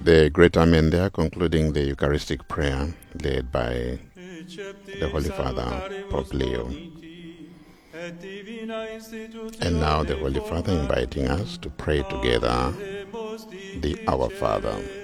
the Great Amen there, concluding the Eucharistic prayer led by the Holy Father, Pope Leo. And now the Holy Father inviting us to pray together the Our Father.